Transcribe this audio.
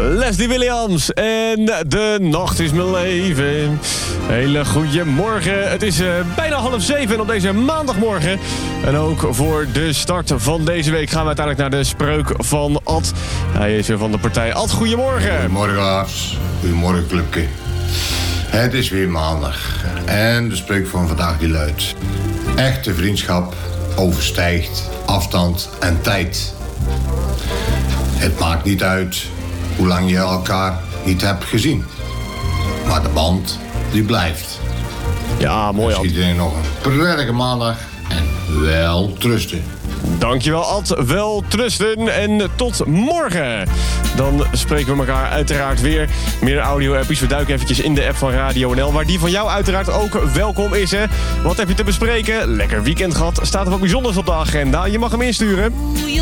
Leslie Williams en De Nacht is mijn leven. Hele goede morgen. Het is bijna 6:30 en op deze maandagmorgen. En ook voor de start van deze week gaan we uiteindelijk naar de spreuk van Ad. Hij is van de partij Ad. Goedemorgen. Goedemorgen, Lars. Goedemorgen, clubje. Het is weer maandag. En de spreuk van vandaag die luidt: echte vriendschap overstijgt afstand en tijd. Het maakt niet uit hoe lang je elkaar niet hebt gezien. Maar de band, die blijft. Ja, mooi, Ad. Dus iedereen nog een prettige maandag en wel trusten. Dankjewel, Ad. Wel trusten en tot morgen. Dan spreken we elkaar uiteraard weer. Meer audio-apps. We duiken eventjes in de app van Radio NL, waar die van jou uiteraard ook welkom is. Hè? Wat heb je te bespreken? Lekker weekend gehad. Staat er wat bijzonders op de agenda? Je mag hem insturen.